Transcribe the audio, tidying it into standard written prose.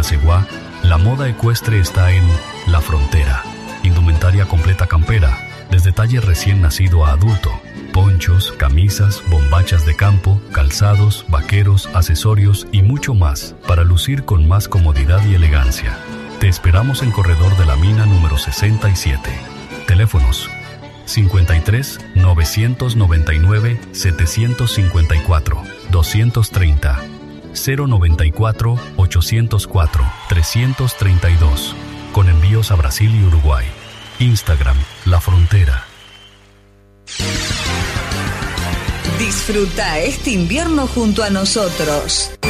Aceguá, la moda ecuestre está en La Frontera. Indumentaria completa campera, desde talle recién nacido a adulto. Ponchos, camisas, bombachas de campo, calzados, vaqueros, accesorios y mucho más para lucir con más comodidad y elegancia. Te esperamos en Corredor de la Mina número 67. Teléfonos 53 999 754 230 094 804 332 con envíos a Brasil y Uruguay. Instagram La Frontera. Disfruta este invierno junto a nosotros.